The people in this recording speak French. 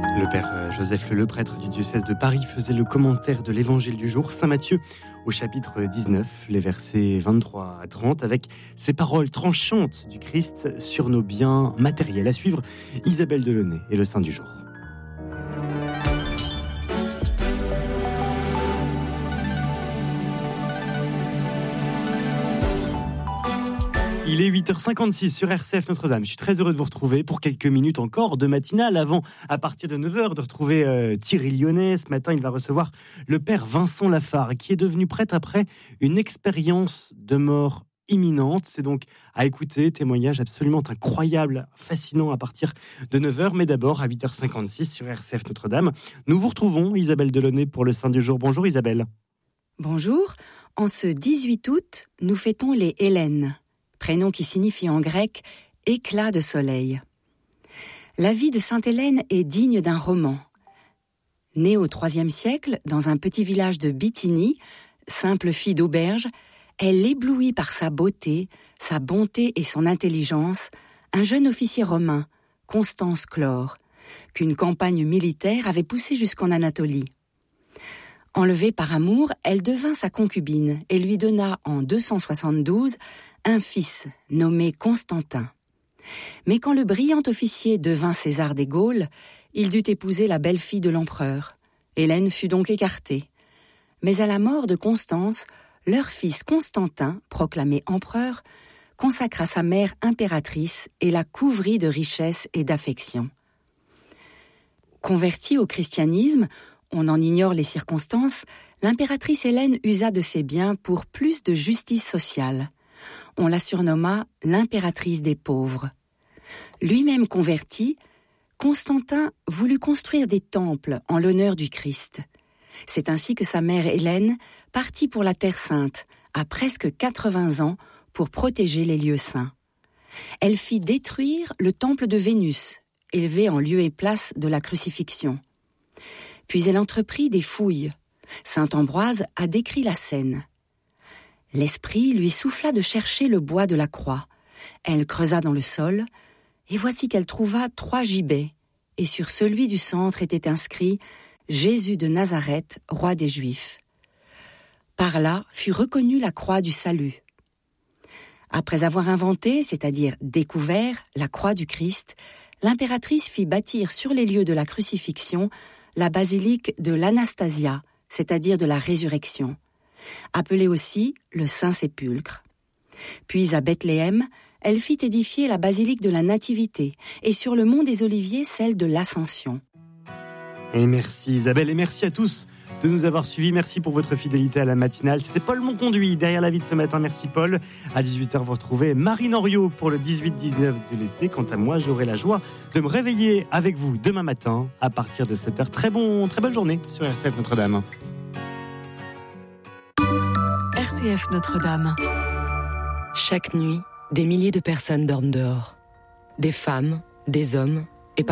Le père Joseph Le prêtre du diocèse de Paris, faisait le commentaire de l'évangile du jour, Saint Matthieu, au chapitre 19, les versets 23 à 30, avec ces paroles tranchantes du Christ sur nos biens matériels. À suivre, Isabelle Delaunay et le Saint du jour. Il est 8h56 sur RCF Notre-Dame. Je suis très heureux de vous retrouver pour quelques minutes encore de matinale avant, à partir de 9h, de retrouver Thierry Lyonnais. Ce matin, il va recevoir le père Vincent Lafare, qui est devenu prêtre après une expérience de mort imminente. C'est donc à écouter, témoignage absolument incroyable, fascinant à partir de 9h. Mais d'abord, à 8h56 sur RCF Notre-Dame, nous vous retrouvons, Isabelle Delaunay, pour le Saint du jour. Bonjour Isabelle. Bonjour. En ce 18 août, nous fêtons les Hélènes, prénom qui signifie en grec « éclat de soleil ». La vie de Sainte Hélène est digne d'un roman. Née au IIIe siècle, dans un petit village de Bithynie, simple fille d'auberge, elle éblouit par sa beauté, sa bonté et son intelligence un jeune officier romain, Constance Chlore, qu'une campagne militaire avait poussé jusqu'en Anatolie. Enlevée par amour, elle devint sa concubine et lui donna en 272 un fils nommé Constantin. Mais quand le brillant officier devint César des Gaules, il dut épouser la belle-fille de l'empereur. Hélène fut donc écartée. Mais à la mort de Constance, leur fils Constantin, proclamé empereur, consacra sa mère impératrice et la couvrit de richesses et d'affection. Convertie au christianisme, on en ignore les circonstances, l'impératrice Hélène usa de ses biens pour plus de justice sociale. On la surnomma l'impératrice des pauvres. Lui-même converti, Constantin voulut construire des temples en l'honneur du Christ. C'est ainsi que sa mère Hélène partit pour la Terre Sainte, à presque 80 ans, pour protéger les lieux saints. Elle fit détruire le temple de Vénus, élevé en lieu et place de la crucifixion. Puis elle entreprit des fouilles. Saint Ambroise a décrit la scène. L'esprit lui souffla de chercher le bois de la croix. Elle creusa dans le sol, et voici qu'elle trouva 3 gibets, et sur celui du centre était inscrit « Jésus de Nazareth, roi des Juifs ». Par là fut reconnue la croix du salut. Après avoir inventé, c'est-à-dire découvert, la croix du Christ, l'impératrice fit bâtir sur les lieux de la crucifixion la basilique de l'Anastasia, c'est-à-dire de la résurrection, appelée aussi le Saint-Sépulcre. Puis à Bethléem, elle fit édifier la basilique de la Nativité et sur le mont des Oliviers celle de l'Ascension. Et merci Isabelle et merci à tous de nous avoir suivis. Merci pour votre fidélité à la matinale. C'était Paul Monconduit derrière la vie de ce matin. Merci Paul. À 18h, vous retrouvez Marine Henriot pour le 18-19 de l'été. Quant à moi, j'aurai la joie de me réveiller avec vous demain matin à partir de 7h. Très bonne journée sur RCF Notre-Dame. RCF Notre-Dame. Chaque nuit, des milliers de personnes dorment dehors. Des femmes, des hommes,